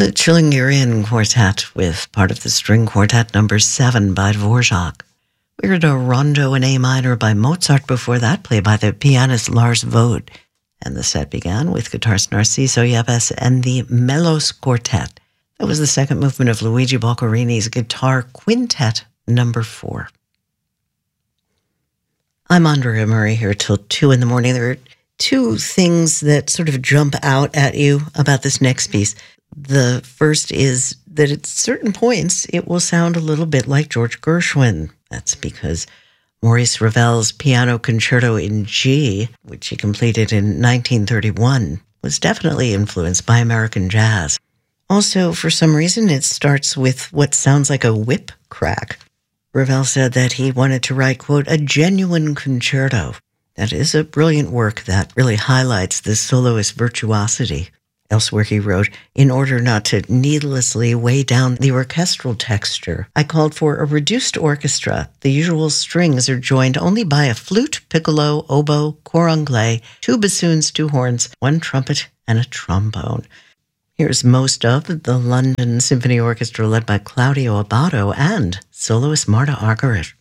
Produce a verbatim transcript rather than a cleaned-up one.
The Chilingirian Quartet with part of the String Quartet number seven by Dvorak. We heard a rondo in A minor by Mozart before that, played by the pianist Lars Vogt. And the set began with guitarist Narciso Yepes and the Melos Quartet. That was the second movement of Luigi Boccherini's Guitar Quintet number four. I'm Andrea Murray here till two in the morning. There are two things that sort of jump out at you about this next piece. The first is that at certain points, it will sound a little bit like George Gershwin. That's because Maurice Ravel's Piano Concerto in G, which he completed in nineteen thirty-one, was definitely influenced by American jazz. Also, for some reason, it starts with what sounds like a whip crack. Ravel said that he wanted to write, quote, a genuine concerto. That is a brilliant work that really highlights the soloist virtuosity. Elsewhere he wrote, in order not to needlessly weigh down the orchestral texture, I called for a reduced orchestra. The usual strings are joined only by a flute, piccolo, oboe, cor anglais, two bassoons, two horns, one trumpet, and a trombone. Here's most of the London Symphony Orchestra led by Claudio Abbado and soloist Marta Argerich.